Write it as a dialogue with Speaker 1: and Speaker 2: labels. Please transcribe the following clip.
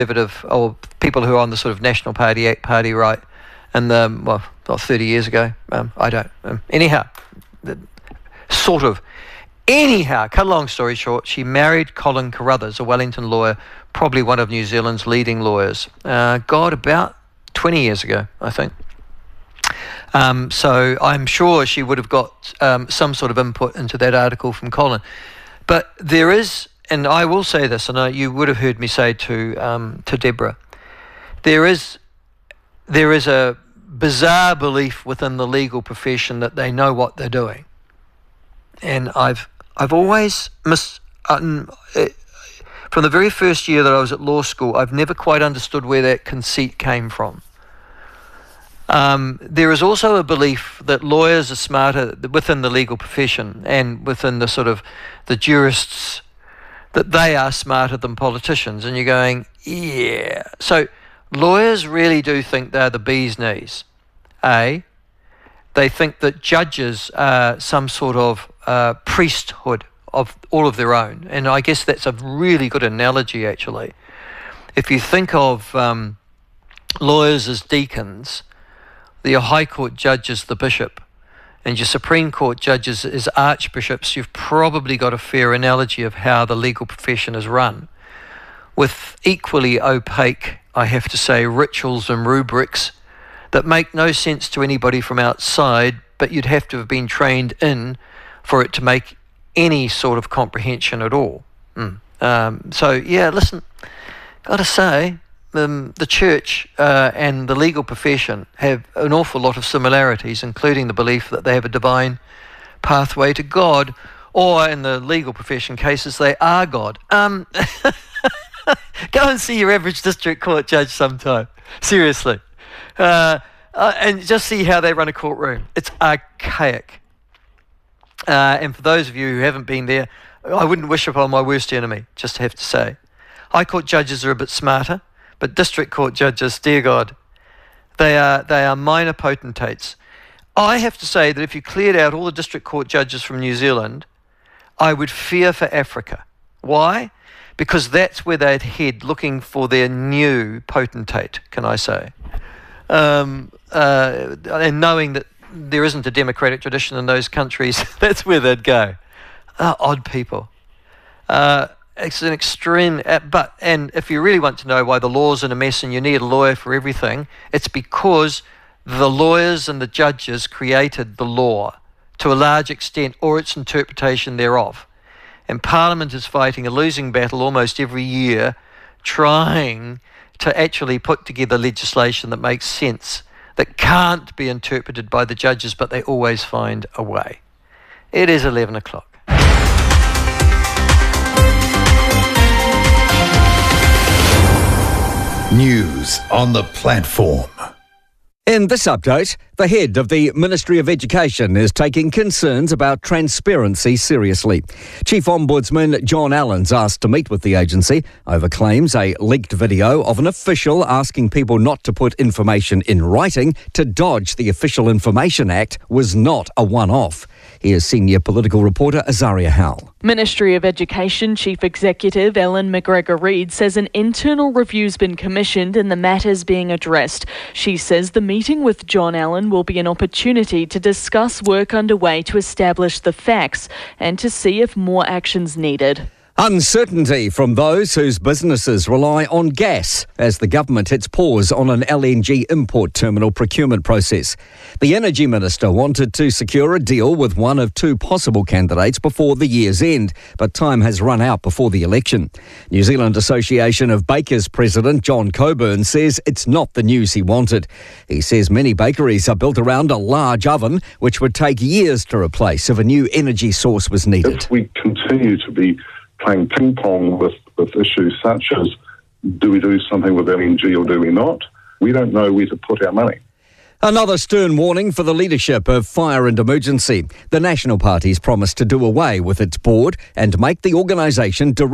Speaker 1: conservative or people who are on the sort of National Party right, and 30 years ago. Anyhow, cut a long story short, she married Colin Carruthers, a Wellington lawyer, probably one of New Zealand's leading lawyers. About 20 years ago, I think. So I'm sure she would have got some sort of input into that article from Colin. But there is, and I will say this, and you would have heard me say to Deborah, there is a bizarre belief within the legal profession that they know what they're doing. And I've always from the very first year that I was at law school, I've never quite understood where that conceit came from. There is also a belief that lawyers are smarter within the legal profession and within the sort of the jurists, that they are smarter than politicians. And you're going, yeah. So lawyers really do think they're the bee's knees. They think that judges are some sort of priesthood of all of their own. And I guess that's a really good analogy, actually. If you think of lawyers as deacons, your High Court judges the bishop, and your Supreme Court judges as archbishops, you've probably got a fair analogy of how the legal profession is run, with equally opaque, I have to say, rituals and rubrics that make no sense to anybody from outside, but you'd have to have been trained in for it to make any sort of comprehension at all. Listen, got to say, the church and the legal profession have an awful lot of similarities, including the belief that they have a divine pathway to God, or in the legal profession cases, they are God. Go and see your average district court judge sometime. Seriously. And just see how they run a courtroom. It's archaic. And for those of you who haven't been there, I wouldn't wish upon my worst enemy, just have to say. High Court judges are a bit smarter, but district court judges, dear God, they are minor potentates. I have to say that if you cleared out all the district court judges from New Zealand, I would fear for Africa. Why? Because that's where they'd head, looking for their new potentate, can I say. And knowing that there isn't a democratic tradition in those countries, that's where they'd go. Odd people. It's an extreme, and if you really want to know why the law's in a mess and you need a lawyer for everything, it's because the lawyers and the judges created the law to a large extent, or its interpretation thereof. And Parliament is fighting a losing battle almost every year, trying to actually put together legislation that makes sense, that can't be interpreted by the judges, but they always find a way. It is 11 o'clock.
Speaker 2: News on the platform.
Speaker 3: In this update, the head of the Ministry of Education is taking concerns about transparency seriously. Chief Ombudsman John Allen's asked to meet with the agency over claims a leaked video of an official asking people not to put information in writing to dodge the Official Information Act was not a one-off. Here's senior political reporter Azaria Howell.
Speaker 4: Ministry of Education Chief Executive Ellen McGregor-Reid says an internal review's been commissioned and the matter's being addressed. She says the meeting with John Allen will be an opportunity to discuss work underway to establish the facts and to see if more action's needed.
Speaker 3: Uncertainty from those whose businesses rely on gas as the government hits pause on an LNG import terminal procurement process. The Energy Minister wanted to secure a deal with one of two possible candidates before the year's end, but time has run out before the election. New Zealand Association of Bakers President John Coburn says it's not the news he wanted. He says many bakeries are built around a large oven, which would take years to replace if a new energy source was needed.
Speaker 5: If we continue to be playing ping pong with issues such as do we do something with LNG or do we not, we don't know where to put our money.
Speaker 3: Another stern warning for the leadership of Fire and Emergency. The National Party's promised to do away with its board and make the organisation